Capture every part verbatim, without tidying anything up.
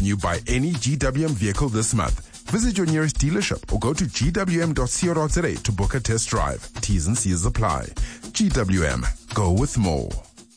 you buy any G W M vehicle this month. Visit your nearest dealership or go to g w m dot co dot z a to book a test drive. T's and C's apply. G W M. Go with more.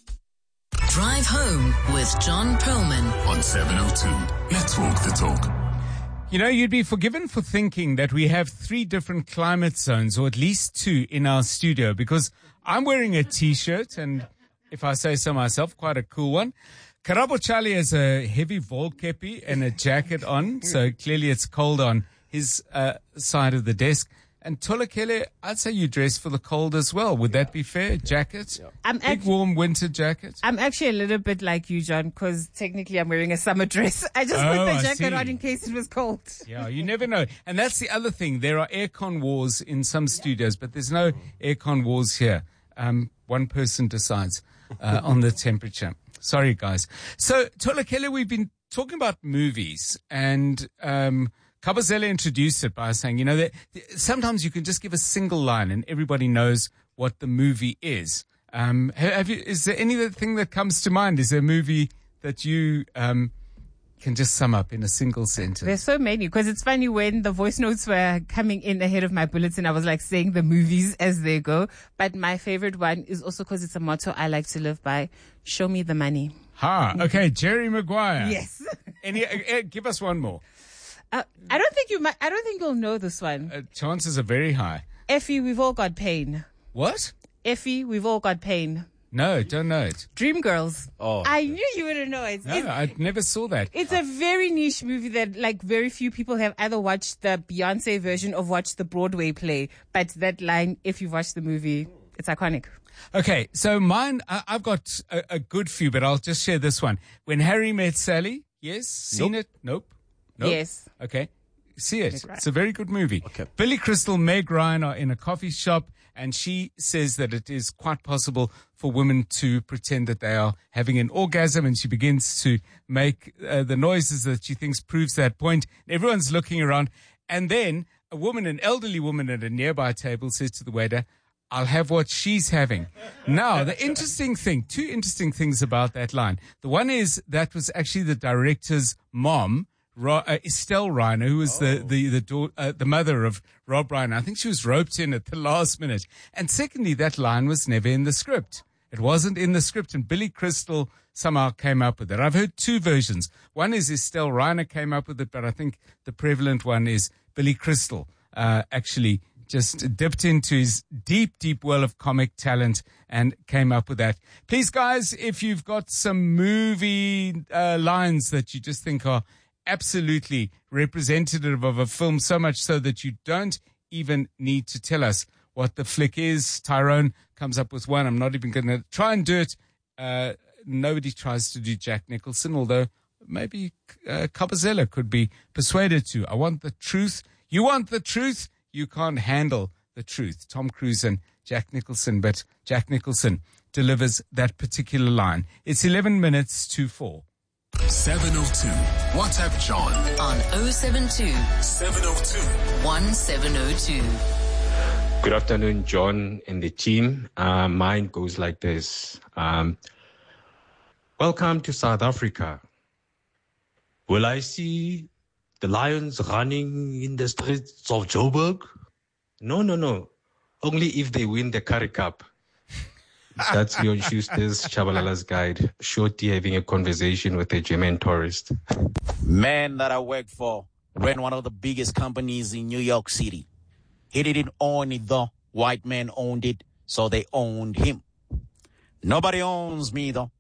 Drive Home with John Perlman on seven oh two. Let's walk the talk. You know, you'd be forgiven for thinking that we have three different climate zones, or at least two in our studio, because I'm wearing a T-shirt, and if I say so myself, quite a cool one. Karabo Charlie has a heavy vol kepi and a jacket on, so clearly it's cold on his uh, side of the desk. And Tolakele, I'd say you dress for the cold as well. Would that be fair? Jacket? Yeah. I'm Big act- warm winter jacket? I'm actually a little bit like you, John, because technically I'm wearing a summer dress. I just oh, put the jacket on in case it was cold. Yeah, you never know. And that's the other thing. There are aircon wars in some studios, but there's no aircon wars here. Um, one person decides uh, on the temperature. Sorry, guys. So, Tolakele, we've been talking about movies, and um, Kabazela introduced it by saying, you know, that sometimes you can just give a single line and everybody knows what the movie is. Um, have you? Is there anything that comes to mind? Is there a movie that you um, can just sum up in a single sentence? There's so many, because it's funny, when the voice notes were coming in ahead of my bulletin, I was like saying the movies as they go. But my favorite one is also because it's a motto I like to live by: show me the money. Ha, okay, Jerry Maguire. Yes. Any, uh, give us one more. Uh, I don't think you might, I don't think you'll know this one. Uh, chances are very high. Effie, we've all got pain. What? Effie, we've all got pain. No, don't know it. Dreamgirls. Oh. I knew you wouldn't know it. No, it's, I never saw that. It's a very niche movie that, like, very few people have either watched the Beyonce version or watched the Broadway play. But that line, if you've watched the movie, it's iconic. Okay, so mine, I, I've got a, a good few, but I'll just share this one. When Harry Met Sally. Yes? Seen Nope. it? Nope. Nope. Yes. Okay. See it. Meg It's a very good movie. Okay. Billy Crystal, Meg Ryan are in a coffee shop, and she says that it is quite possible for women to pretend that they are having an orgasm, and she begins to make uh, the noises that she thinks proves that point. Everyone's looking around, and then a woman, an elderly woman at a nearby table, says to the waiter, "I'll have what she's having." Now, the interesting thing, two interesting things about that line. The one is that was actually the director's mom, Ro- uh, Estelle Reiner, who was oh. the the the, da- uh, the mother of Rob Reiner. I think she was roped in at the last minute. And secondly, that line was never in the script. It wasn't in the script, and Billy Crystal somehow came up with it. I've heard two versions. One is Estelle Reiner came up with it, but I think the prevalent one is Billy Crystal uh, actually just dipped into his deep, deep well of comic talent and came up with that. Please, guys, if you've got some movie uh, lines that you just think are absolutely representative of a film, so much so that you don't even need to tell us what the flick is. Tyrone comes up with one. I'm not even going to try and do it. Uh, nobody tries to do Jack Nicholson, although maybe uh, Kabazela could be persuaded to. I want the truth. You want the truth? You can't handle the truth. Tom Cruise and Jack Nicholson, but Jack Nicholson delivers that particular line. It's eleven minutes to four. seven oh two. WhatsApp John on oh seven two, seven oh two, one seven oh two. Good afternoon, John and the team. Uh, mine goes like this. Um, welcome to South Africa. Will I see the lions running in the streets of Joburg? No, no, no. Only if they win the Curry Cup. That's Leon Schuster's Chabalala's Guide. Shorty having a conversation with a German tourist. Man that I worked for ran one of the biggest companies in New York City. He didn't own it though. White man owned it, so they owned him. Nobody owns me though.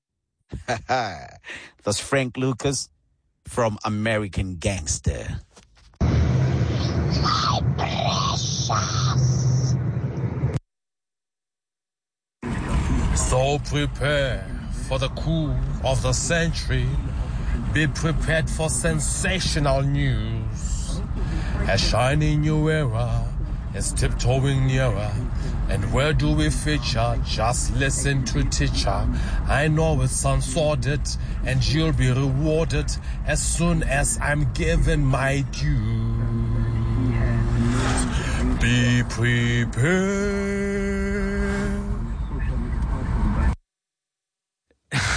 That's Frank Lucas from American Gangster. My precious. So prepare for the coup of the century. Be prepared for sensational news. A shiny new era is tiptoeing nearer. And where do we feature? Just listen to teacher. I know it sounds sordid, and you'll be rewarded as soon as I'm given my due. Be prepared.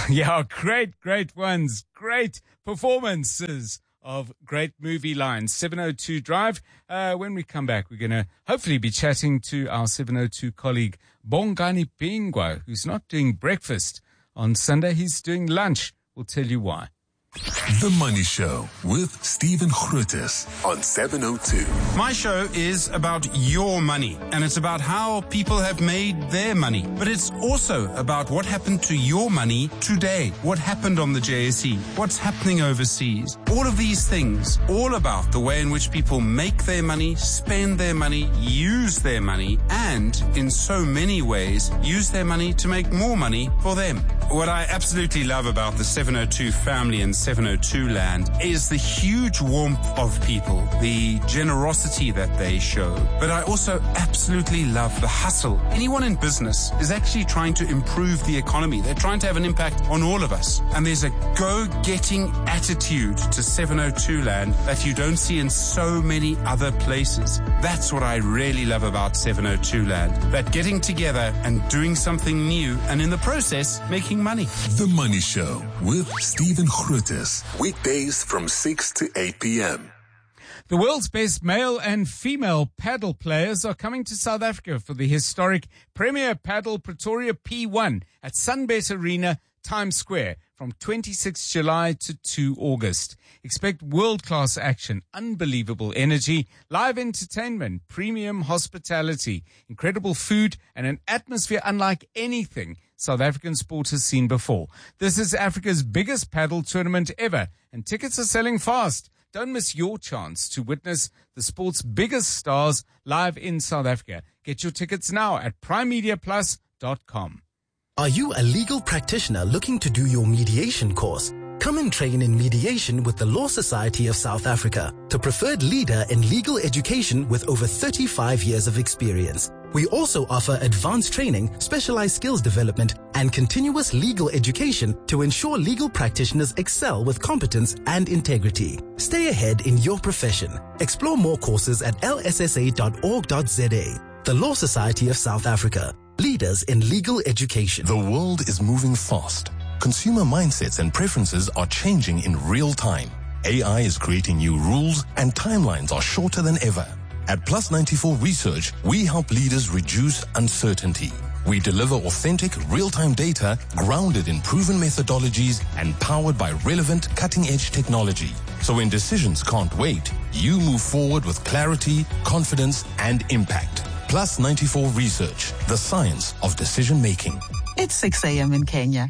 Yeah, great, great ones. Great performances of great movie lines. seven oh two Drive. Uh, when we come back, we're going to hopefully be chatting to our seven oh two colleague, Bongani Bingwa, who's not doing breakfast on Sunday. He's doing lunch. We'll tell you why. The Money Show with Stephen Grootes on seven oh two. My show is about your money, and it's about how people have made their money. But it's also about what happened to your money today. What happened on the J S E? What's happening overseas? All of these things, all about the way in which people make their money, spend their money, use their money, and in so many ways, use their money to make more money for them. What I absolutely love about the seven oh two family and seven oh two land is the huge warmth of people, the generosity that they show. But I also absolutely love the hustle. Anyone in business is actually trying to improve the economy. They're trying to have an impact on all of us. And there's a go-getting attitude to seven oh two land that you don't see in so many other places. That's what I really love about seven oh two land. That getting together and doing something new, and in the process, making money. The Money Show with Stephen Grootes. Weekdays from six to eight p.m. The world's best male and female paddle players are coming to South Africa for the historic Premier Paddle Pretoria P one at Sunbet Arena, Times Square, from twenty-sixth July to two August. Expect world-class action, unbelievable energy, live entertainment, premium hospitality, incredible food, and an atmosphere unlike anything South African sport has seen before. This is Africa's biggest paddle tournament ever, and tickets are selling fast. Don't miss your chance to witness the sport's biggest stars live in South Africa. Get your tickets now at prime media plus dot com. Are you a legal practitioner looking to do your mediation course? Come and train in mediation with the Law Society of South Africa, the preferred leader in legal education with over thirty-five years of experience. We also offer advanced training, specialized skills development, and continuous legal education to ensure legal practitioners excel with competence and integrity. Stay ahead in your profession. Explore more courses at l s s a dot org dot z a. The Law Society of South Africa, leaders in legal education. The world is moving fast. Consumer mindsets and preferences are changing in real time. A I is creating new rules, and timelines are shorter than ever. At Plus ninety-four Research, we help leaders reduce uncertainty. We deliver authentic, real-time data grounded in proven methodologies and powered by relevant, cutting-edge technology. So when decisions can't wait, you move forward with clarity, confidence, and impact. Plus ninety-four Research, the science of decision-making. It's six a.m. in Kenya.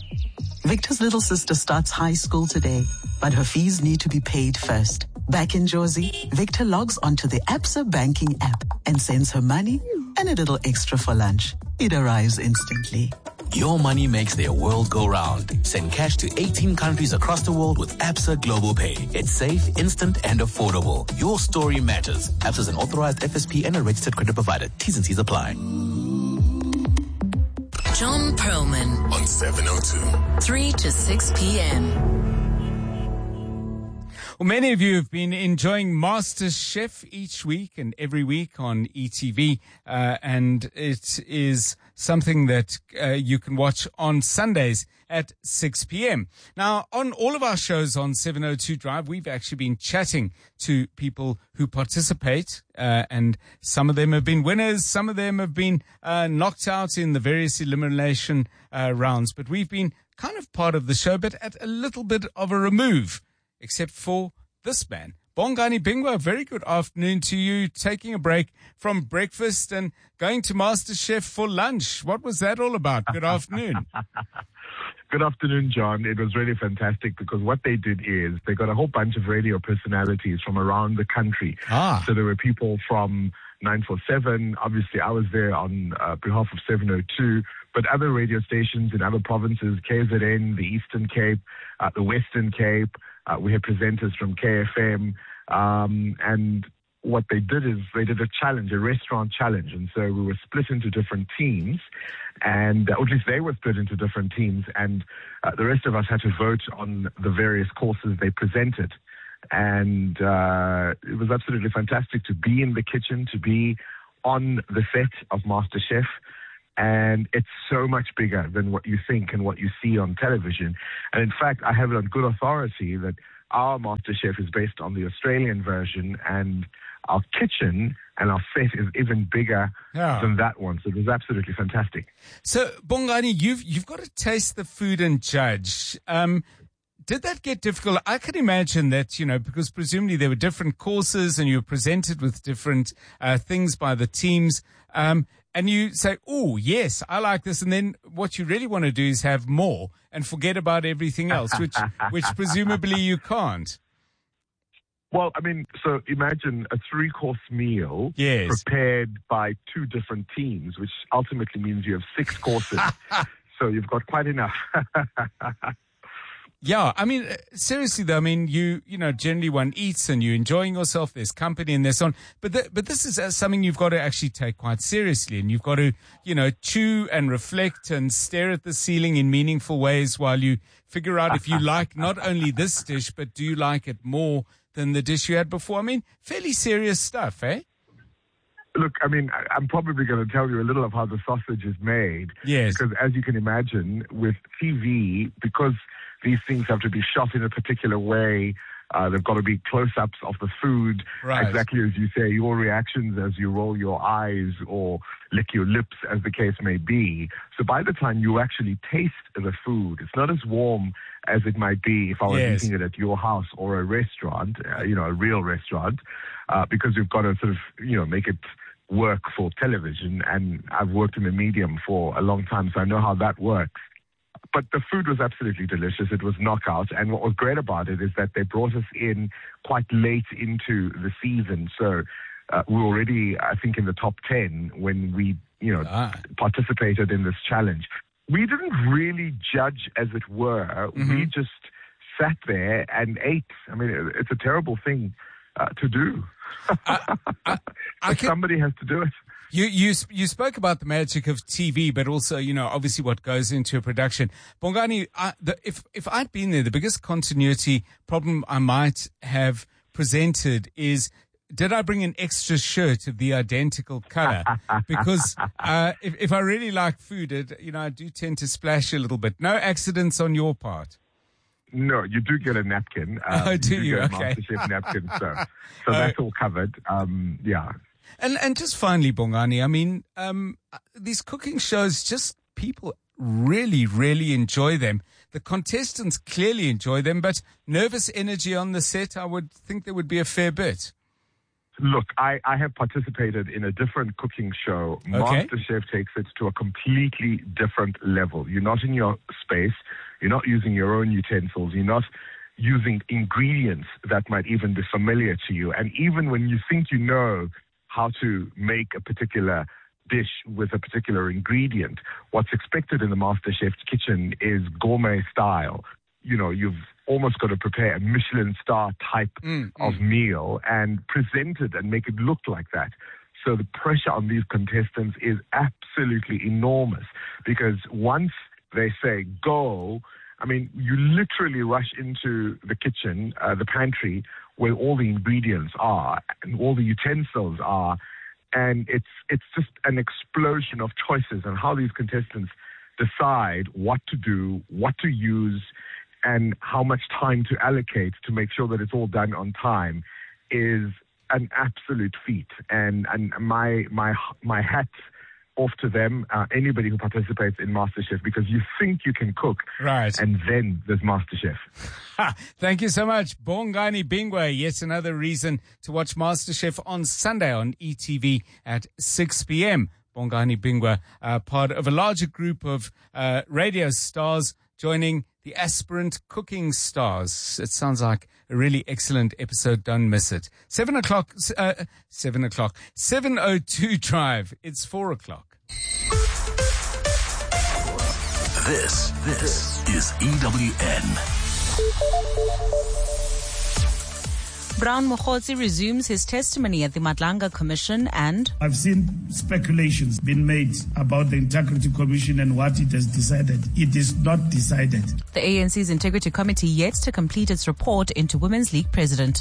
Victor's little sister starts high school today, but her fees need to be paid first. Back in Jozi, Victor logs onto the Absa banking app and sends her money and a little extra for lunch. It arrives instantly. Your money makes their world go round. Send cash to eighteen countries across the world with Absa Global Pay. It's safe, instant, and affordable. Your story matters. Absa is an authorized F S P and a registered credit provider. T's and C's apply. John Perlman on seven oh two. three to six p.m. Well, many of you have been enjoying Master Chef each week and every week on E T V, uh, and it is something that uh, you can watch on Sundays at six p.m. Now, on all of our shows on seven oh two Drive, we've actually been chatting to people who participate, uh, and some of them have been winners, some of them have been uh, knocked out in the various elimination uh, rounds, but we've been kind of part of the show, but at a little bit of a remove. Except for this man, Bongani Bingwa. Very good afternoon to you. Taking a break from breakfast and going to MasterChef for lunch. What was that all about? Good afternoon. Good afternoon, John. It was really fantastic because what they did is they got a whole bunch of radio personalities from around the country. Ah. So there were people from nine four seven. Obviously, I was there on uh, behalf of seven oh two. But other radio stations in other provinces, K Z N, the Eastern Cape, uh, the Western Cape. Uh, we had presenters from K F M. Um, and what they did is they did a challenge, a restaurant challenge. And so we were split into different teams. And uh, or at least they were split into different teams. And uh, the rest of us had to vote on the various courses they presented. And uh, it was absolutely fantastic to be in the kitchen, to be on the set of MasterChef. And it's so much bigger than what you think and what you see on television. And in fact, I have it on good authority that our MasterChef is based on the Australian version, and our kitchen and our set is even bigger Yeah. than that one. So it was absolutely fantastic. So, Bongani, you've you've got to taste the food and judge. Um, did that get difficult? I can imagine that, you know, because presumably there were different courses and you were presented with different uh, things by the teams. Um, and you say, oh, yes, I like this. And then what you really want to do is have more and forget about everything else, which which presumably you can't. Well, I mean, so imagine a three-course meal Yes. prepared by two different teams, which ultimately means you have six courses. So you've got quite enough. Yeah, I mean, uh, seriously though, I mean, you, you know, generally one eats and you're enjoying yourself, there's company and there's so on. But, th- but this is uh, something you've got to actually take quite seriously, and you've got to, you know, chew and reflect and stare at the ceiling in meaningful ways while you figure out if you like not only this dish, but do you like it more than the dish you had before? I mean, fairly serious stuff, eh? Look, I mean, I- I'm probably going to tell you a little of how the sausage is made. Yes. Because as you can imagine, with T V, because these things have to be shot in a particular way, uh, they've got to be close-ups of the food. Right. Exactly as you say, your reactions as you roll your eyes or lick your lips, as the case may be. So by the time you actually taste the food, it's not as warm as it might be if I was Yes. eating it at your house or a restaurant, uh, you know, a real restaurant, uh, because you've got to sort of, you know, make it work for television. And I've worked in the medium for a long time, so I know how that works. But the food was absolutely delicious. It was knockout. And what was great about it is that they brought us in quite late into the season. So uh, we were already, I think, in the top ten when we, you know, Ah. participated in this challenge. We didn't really judge, as it were. Mm-hmm. We just sat there and ate. I mean, it- it's a terrible thing uh, to do. I But can- somebody has to do it. You, you, you spoke about the magic of T V, but also, you know, obviously what goes into a production. Bongani, I, the, if, if I'd been there, the biggest continuity problem I might have presented is, did I bring an extra shirt of the identical color? Because, uh, if, if I really like food, it, you know, I do tend to splash a little bit. No accidents on your part. No, you do get a napkin. Um, Oh, do you? get a Okay. MasterChef napkin, so, so Uh, that's all covered. Um, yeah. And and just finally, Bongani, I mean, um, these cooking shows, just people really, really enjoy them. The contestants clearly enjoy them, but nervous energy on the set, I would think there would be a fair bit. Look, I, I have participated in a different cooking show. Okay. MasterChef takes it to a completely different level. You're not in your space. You're not using your own utensils. You're not using ingredients that might even be familiar to you. And even when you think you know how to make a particular dish with a particular ingredient, what's expected in the MasterChef kitchen is gourmet style. You know, you've almost got to prepare a Michelin star type Mm, of meal and present it and make it look like that. So the pressure on these contestants is absolutely enormous, because once they say go, I mean, you literally rush into the kitchen, uh, the pantry, where all the ingredients are and all the utensils are, and it's it's just an explosion of choices and how these contestants decide what to do, what to use, and how much time to allocate to make sure that it's all done on time is an absolute feat. And and my my my hat off to them, uh, anybody who participates in MasterChef, because you think you can cook, Right. and then there's MasterChef. Ha, thank you so much, Bongani Bingwa. Yet another reason to watch MasterChef on Sunday on E T V at six p.m. Bongani Bingwa, uh, part of a larger group of uh, radio stars joining the aspirant cooking stars. It sounds like a really excellent episode. Don't miss it. Seven o'clock, uh, seven o'clock, seven oh two Drive. It's four o'clock. This, this is E W N. Brown Mokgotsi resumes his testimony at the Madlanga Commission and... I've seen speculations being made about the Integrity Commission and what it has decided. It is not decided. The A N C's Integrity Committee yet to complete its report into Women's League President.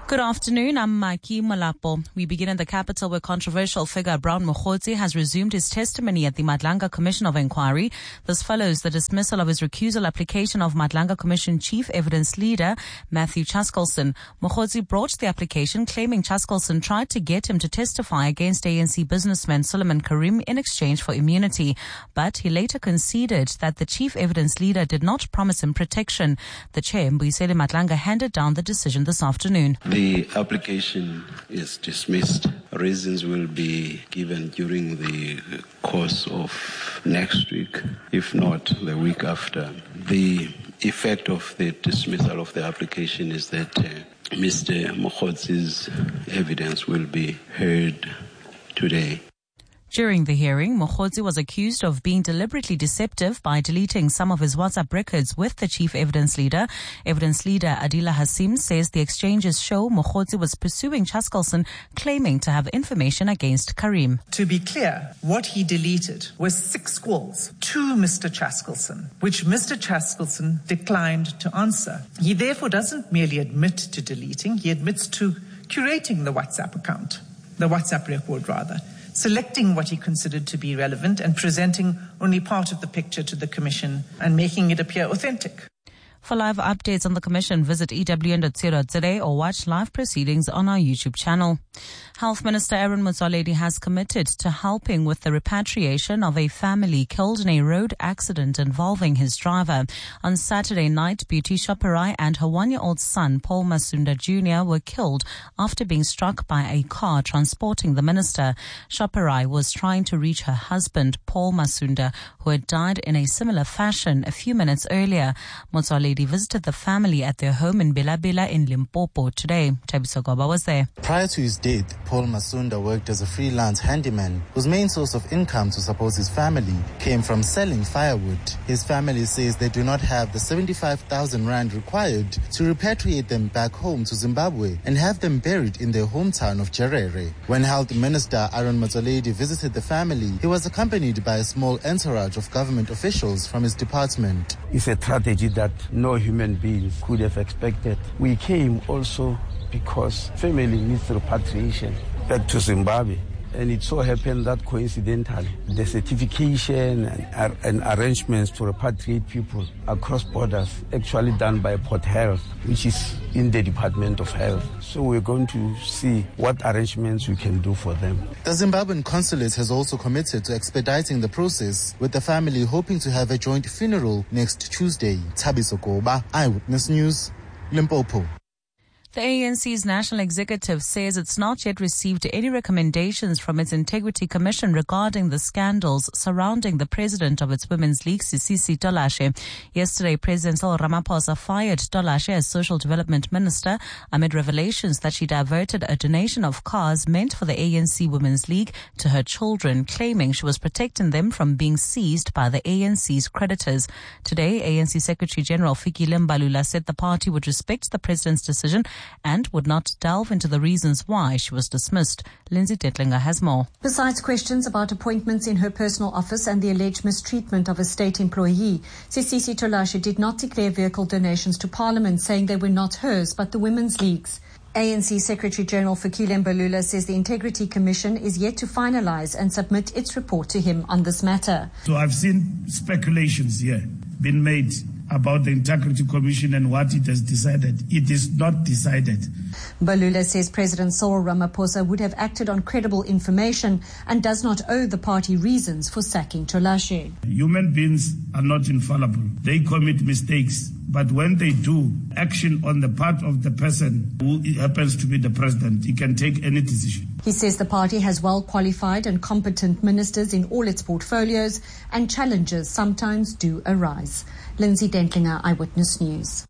Good afternoon, I'm Maki Malapo. We begin in the capital where controversial figure Brown Mokgotsi has resumed his testimony at the Madlanga Commission of Inquiry. This follows the dismissal of his recusal application of Madlanga Commission Chief Evidence Leader Matthew Chaskalson. Mokgotsi brought the application claiming Chaskalson tried to get him to testify against A N C businessman Suleiman Karim in exchange for immunity, but he later conceded that the Chief Evidence Leader did not promise him protection. The chair, Mbuyiseni Madlanga, handed down the decision this afternoon. The application is dismissed. Reasons will be given during the course of next week, if not the week after. The effect of the dismissal of the application is that uh, Mister Mokgotsi's evidence will be heard today. During the hearing, Mokgotsi was accused of being deliberately deceptive by deleting some of his WhatsApp records with the chief evidence leader. Evidence leader Adila Hasim says the exchanges show Mokgotsi was pursuing Chaskalson, claiming to have information against Karim. To be clear, what he deleted was six calls to Mister Chaskalson, which Mister Chaskalson declined to answer. He therefore doesn't merely admit to deleting, he admits to curating the WhatsApp account, the WhatsApp record rather, selecting what he considered to be relevant and presenting only part of the picture to the Commission and making it appear authentic. For live updates on the Commission, visit e w n dot co dot z a or watch live proceedings on our YouTube channel. Health Minister Aaron Motsoaledi has committed to helping with the repatriation of a family killed in a road accident involving his driver. On Saturday night, Beauty Shoperai and her one-year-old son, Paul Masunda Junior, were killed after being struck by a car transporting the minister. Shoperai was trying to reach her husband, Paul Masunda, who had died in a similar fashion a few minutes earlier. Motsoaledi visited the family at their home in Belabela in Limpopo today. Tabiso Goba was there. Prior to his death, Paul Masunda worked as a freelance handyman whose main source of income to support his family came from selling firewood. His family says they do not have the seventy-five thousand rand required to repatriate them back home to Zimbabwe and have them buried in their hometown of Jerere. When Health Minister Aaron Motsoaledi visited the family, he was accompanied by a small entourage of government officials from his department. It's a tragedy that no human being could have expected. We came also because family needs repatriation back to Zimbabwe. And it so happened that coincidentally, the certification and, and arrangements to repatriate people across borders actually done by Port Health, which is in the Department of Health. So we're going to see what arrangements we can do for them. The Zimbabwean consulate has also committed to expediting the process, with the family hoping to have a joint funeral next Tuesday. Tabiso Goba, Eyewitness News, Limpopo. The A N C's National Executive says it's not yet received any recommendations from its Integrity Commission regarding the scandals surrounding the president of its Women's League, Sisisi Tolashe. Yesterday, President Cyril Ramaphosa fired Tolashe as Social Development Minister amid revelations that she diverted a donation of cars meant for the A N C Women's League to her children, claiming she was protecting them from being seized by the A N C's creditors. Today, A N C Secretary General Fikile Mbalula said the party would respect the president's decision and would not delve into the reasons why she was dismissed. Lindsay Detlinger has more. Besides questions about appointments in her personal office and the alleged mistreatment of a state employee, Sisisi Tolashe did not declare vehicle donations to Parliament, saying they were not hers but the Women's League's. A N C Secretary General Fikile Mbalula says the Integrity Commission is yet to finalize and submit its report to him on this matter. So I've seen speculations here been made about the Integrity Commission and what it has decided. It is not decided. Mbalula says President Cyril Ramaphosa would have acted on credible information and does not owe the party reasons for sacking Tolashe. Human beings are not infallible. They commit mistakes. But when they do, action on the part of the person who happens to be the president, he can take any decision. He says the party has well-qualified and competent ministers in all its portfolios, and challenges sometimes do arise. Lindsay Dentlinger, Eyewitness News.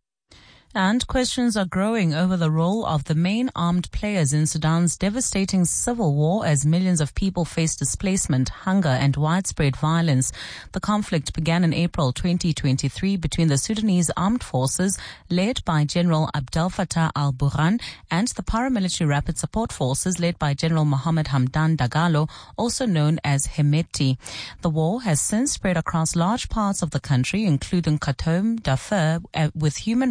And questions are growing over the role of the main armed players in Sudan's devastating civil war as millions of people face displacement, hunger and widespread violence. The conflict began in April twenty twenty-three between the Sudanese armed forces led by General Abdel Fattah al-Burhan and the paramilitary rapid support forces led by General Mohammed Hamdan Dagalo, also known as Hemeti. The war has since spread across large parts of the country, including Khartoum, Darfur, uh, with human rights groups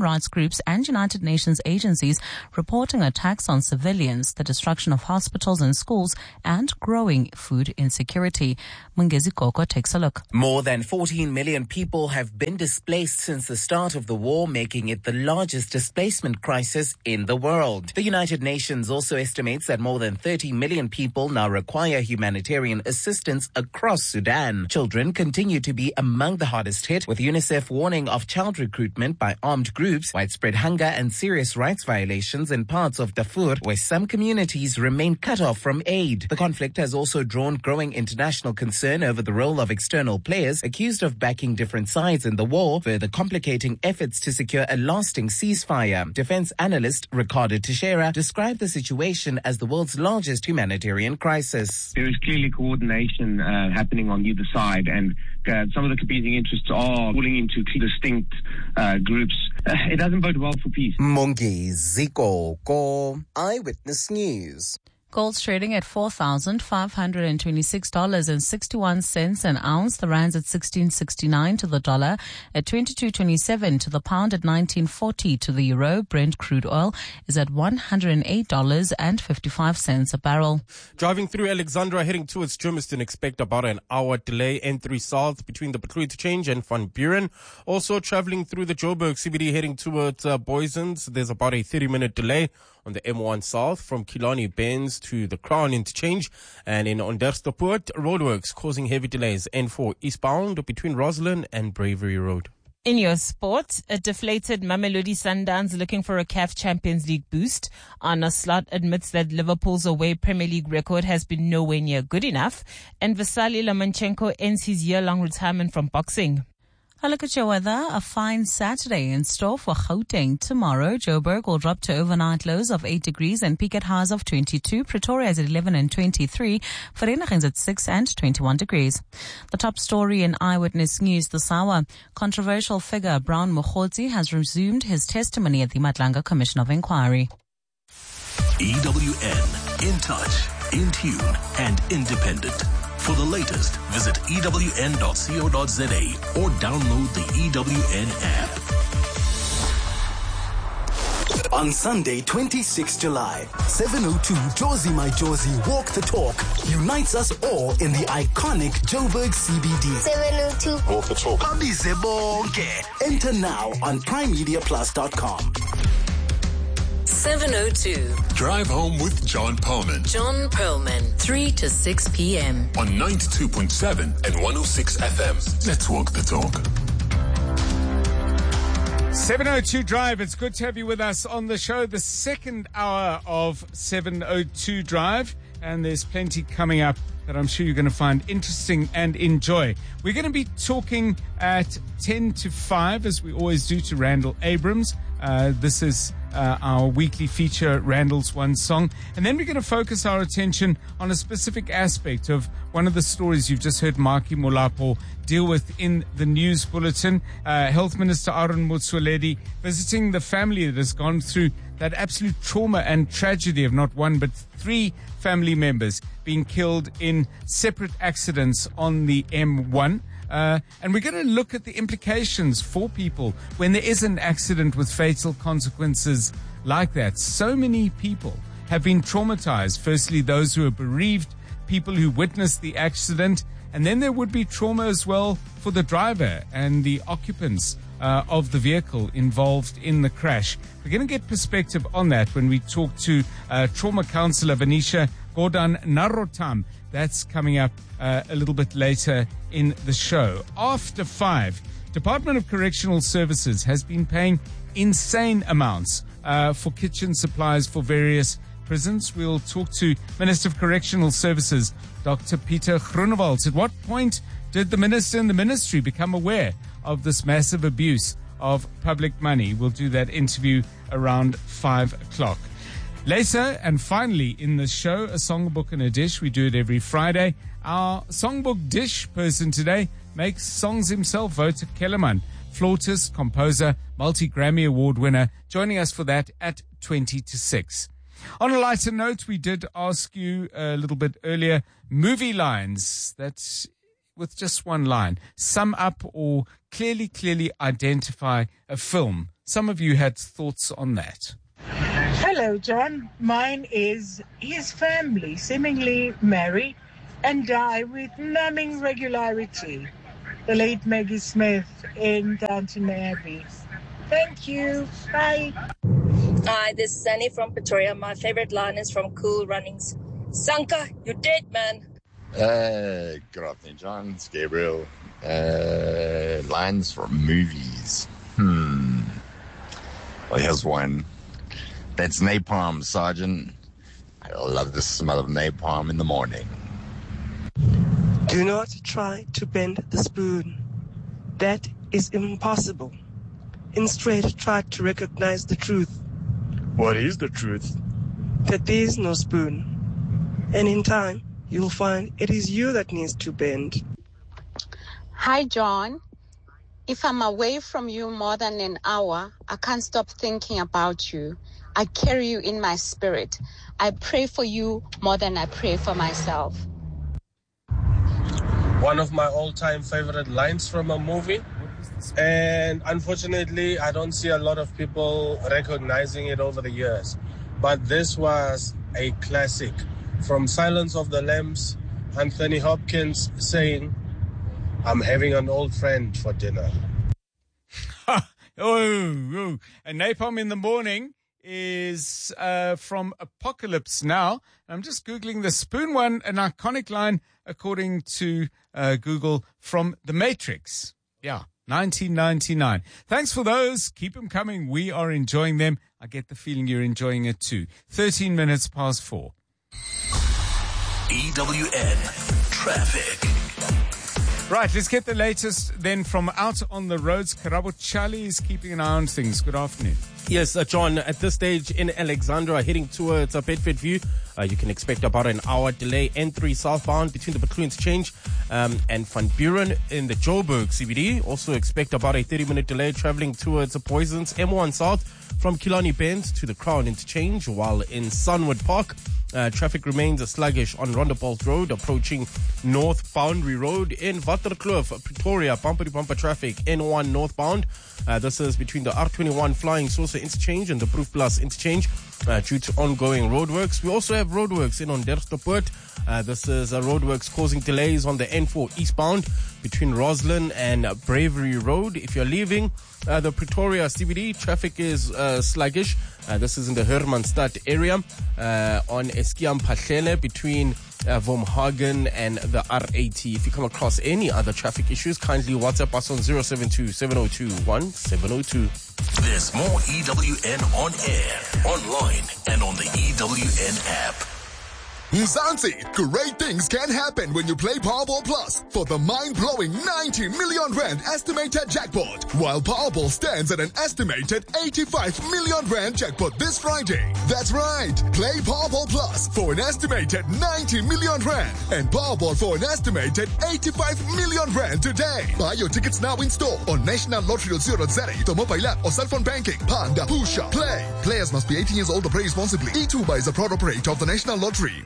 groups and United Nations agencies reporting attacks on civilians, the destruction of hospitals and schools, and growing food insecurity. Mungezi Koko takes a look. More than fourteen million people have been displaced since the start of the war, making it the largest displacement crisis in the world. The United Nations also estimates that more than thirty million people now require humanitarian assistance across Sudan. Children continue to be among the hardest hit, with UNICEF warning of child recruitment by armed groups, widespread hunger and serious rights violations in parts of Darfur, where some communities remain cut off from aid. The conflict has also drawn growing international concern over the role of external players accused of backing different sides in the war, further complicating efforts to secure a lasting ceasefire. Defense analyst Ricardo Teixeira described the situation as the world's largest humanitarian crisis. There is clearly coordination uh, happening on either side, and uh, some of the competing interests are falling into distinct uh, groups. Uh, it doesn't bode well for peace. Mungezi Koko, Eyewitness News. Gold's trading at four thousand five hundred twenty-six dollars and sixty-one cents an ounce. The rand's at sixteen sixty-nine to the dollar, at twenty-two twenty-seven to the pound, at nineteen forty to the euro. Brent crude oil is at one hundred eight dollars and fifty-five cents a barrel. Driving through Alexandra heading towards Germiston, expect about an hour delay. N three south between the Pretoria Interchange and Van Buren. Also traveling through the Joburg C B D heading towards uh, Boysons, there's about a thirty minute delay on the M one south from Killarney Benz to the Crown Interchange, and in Onderstepoort, roadworks causing heavy delays. N four eastbound between Roslyn and Bravery Road. In your sport, a deflated Mamelodi Sundowns looking for a C A F Champions League boost. Arne Slot admits that Liverpool's away Premier League record has been nowhere near good enough. And Vasily Lomachenko ends his year-long retirement from boxing. A look at your weather. A fine Saturday in store for Gauteng. Tomorrow, Joburg will drop to overnight lows of eight degrees and peak at highs of twenty-two. Pretoria is at eleven and twenty-three. Vereeniging is at six and twenty-one degrees. The top story in Eyewitness News this hour. Controversial figure Brown Mokgotsi has resumed his testimony at the Matlanga Commission of Inquiry. E W N, in touch, in tune, and independent. For the latest, visit E W N dot co dot za or download the E W N app. On Sunday, twenty-sixth July, seven oh two Jozi My Jozi Walk the Talk unites us all in the iconic Joburg C B D. seven oh two Walk the Talk. Abize bonke. Enter now on prime media plus dot com. seven oh two. Drive home with John Perlman. John Perlman, three to six p.m. on ninety-two point seven and one oh six F M. Let's walk the talk. seven oh two Drive. It's good to have you with us on the show. The second hour of seven oh two Drive. And there's plenty coming up that I'm sure you're going to find interesting and enjoy. We're going to be talking at ten to five, as we always do, to Randall Abrams. Uh, this is uh, our weekly feature, Randall's One Song. And then we're going to focus our attention on a specific aspect of one of the stories you've just heard Maki Molapo deal with in the news bulletin. Uh, Health Minister Aaron Motsoaledi visiting the family that has gone through that absolute trauma and tragedy of not one but three family members being killed in separate accidents on the M one. Uh, and we're going to look at the implications for people when there is an accident with fatal consequences like that. So many people have been traumatized. Firstly, those who are bereaved, people who witnessed the accident, and then there would be trauma as well for the driver and the occupants uh, of the vehicle involved in the crash. We're going to get perspective on that when we talk to uh, trauma counselor Venetia Gordon Narotam. That's coming up uh, a little bit later in the show. After five, Department of Correctional Services has been paying insane amounts uh, for kitchen supplies for various prisons. We'll talk to Minister of Correctional Services, Doctor Peter Groenewald. At what point did the minister and the ministry become aware of this massive abuse of public money? We'll do that interview around five o'clock. Later, and finally in the show, a songbook and a dish. We do it every Friday. Our songbook dish person today makes songs himself, Wouter Kellerman, flautist, composer, multi-Grammy Award winner, joining us for that at twenty to six. On a lighter note, we did ask you a little bit earlier, movie lines that with just one line. Sum up or clearly, clearly identify a film. Some of you had thoughts on that. Hello, John. Mine is his family seemingly marry and die with numbing regularity. The late Maggie Smith in Downton Abbey. Thank you. Bye. Hi, this is Annie from Pretoria. My favorite line is from Cool Runnings. Sanka, you're dead, man. Uh, good afternoon, John. It's Gabriel. Uh, lines from movies. Hmm. Well, here's one. That's napalm, Sergeant. I love the smell of napalm in the morning. Do not try to bend the spoon. That is impossible. Instead, try to recognize the truth. What is the truth? That there is no spoon. And in time, you'll find it is you that needs to bend. Hi, John. If I'm away from you more than an hour, I can't stop thinking about you. I carry you in my spirit. I pray for you more than I pray for myself. One of my all-time favorite lines from a movie. And unfortunately, I don't see a lot of people recognizing it over the years. But this was a classic. From Silence of the Lambs, Anthony Hopkins saying, I'm having an old friend for dinner. oh, oh, and napalm in the morning is uh, from Apocalypse Now. I'm just Googling the spoon one, an iconic line, according to uh, Google, from The Matrix. Yeah, nineteen ninety-nine. Thanks for those. Keep them coming. We are enjoying them. I get the feeling you're enjoying it too. thirteen minutes past four. E W N Traffic. Right, let's get the latest then from out on the roads. Karabo Charlie is keeping an eye on things. Good afternoon. Yes, uh, John, at this stage in Alexandra, heading towards uh, Bedford View, uh, you can expect about an hour delay. N three southbound between the Bethlehem Interchange um, and Van Buren in the Joburg C B D. Also expect about a thirty minute delay traveling towards the Poisons. M one south from Killarney Bend to the Crown Interchange, while in Sunwood Park, Uh, traffic remains sluggish on Rondebolt Road, approaching North Boundary Road. In Waterkloof, Pretoria, bumper-to-bumper traffic, N one northbound. Uh, this is between the R twenty-one Flying Saucer Interchange and the Proof Plus Interchange uh, due to ongoing roadworks. We also have roadworks in Onderstepoort. Uh, this is uh, roadworks causing delays on the N four eastbound between Roslyn and uh, Bravery Road. If you're leaving uh, the Pretoria C B D, traffic is uh, sluggish. Uh, this is in the Hermanstad area uh, on Eskiam Pahlele between uh, Vomhagen and the R eighty. If you come across any other traffic issues, kindly WhatsApp us on zero seven two, seven zero two, one seven zero two. There's more E W N on air, online, and on the E W N app. Mzansi, great things can happen when you play Powerball Plus for the mind-blowing ninety million rand estimated jackpot, while Powerball stands at an estimated eighty-five million rand jackpot this Friday. That's right, play Powerball Plus for an estimated ninety million rand and Powerball for an estimated eighty-five million rand today. Buy your tickets now in store on national lottery dot co dot za, the mobile app or cell phone banking. Panda, Pusha, play. Players must be eighteen years old or play responsibly. E two B A is a proud operator of the National Lottery.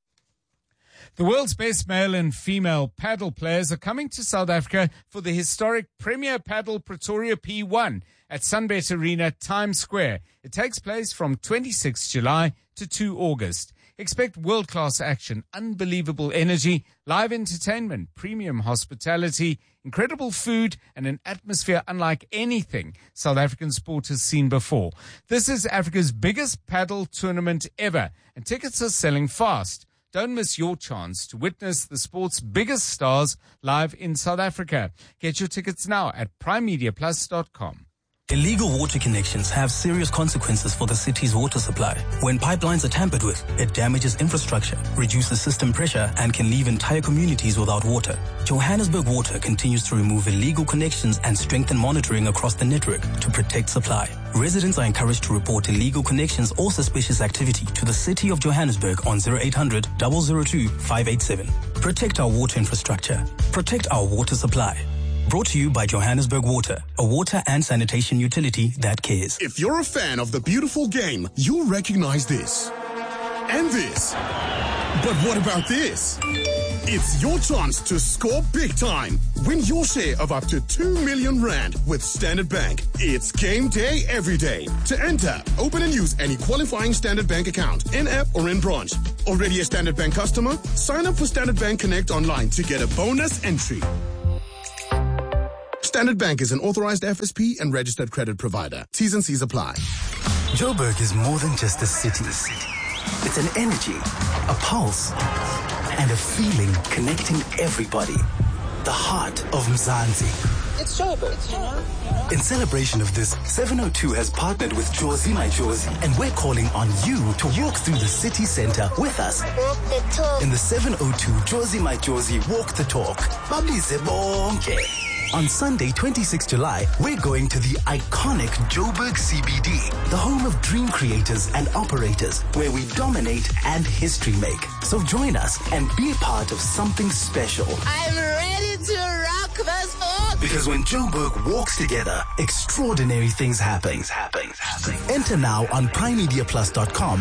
The world's best male and female paddle players are coming to South Africa for the historic Premier Paddle Pretoria P one at Sunbet Arena, Times Square. It takes place from twenty-sixth July to the second of August. Expect world-class action, unbelievable energy, live entertainment, premium hospitality, incredible food, and an atmosphere unlike anything South African sport has seen before. This is Africa's biggest paddle tournament ever, and tickets are selling fast. Don't miss your chance to witness the sport's biggest stars live in South Africa. Get your tickets now at prime media plus dot com. Illegal water connections have serious consequences for the city's water supply. When pipelines are tampered with, it damages infrastructure, reduces system pressure, and can leave entire communities without water. Johannesburg Water continues to remove illegal connections and strengthen monitoring across the network to protect supply. Residents are encouraged to report illegal connections or suspicious activity to the City of Johannesburg on zero eight hundred, zero zero two, five eight seven. Protect our water infrastructure. Protect our water supply. Brought to you by Johannesburg Water, a water and sanitation utility that cares. If you're a fan of the beautiful game, you'll recognize this. And this. But what about this? It's your chance to score big time. Win your share of up to two million rand with Standard Bank. It's game day every day. To enter, open and use any qualifying Standard Bank account, in-app or in branch. Already a Standard Bank customer? Sign up for Standard Bank Connect online to get a bonus entry. Standard Bank is an authorized F S P and registered credit provider. T's and C's apply. Joburg is more than just a city. It's an energy, a pulse, and a feeling connecting everybody. The heart of Mzansi. It's Joburg, you know? In celebration of this, seven oh two has partnered with Jozi My Jozi, and we're calling on you to walk through the city center with us. Walk the talk. In the seven oh two Jozi My Jozi Walk the Talk. Babize bonke. On Sunday, twenty-sixth of July, we're going to the iconic Joburg C B D, the home of dream creators and operators, where we dominate and history make. So join us and be a part of something special. I'm ready to rock this book. Because when Joburg walks together, extraordinary things happen. Happen. Happen. Enter now on prime media plus dot com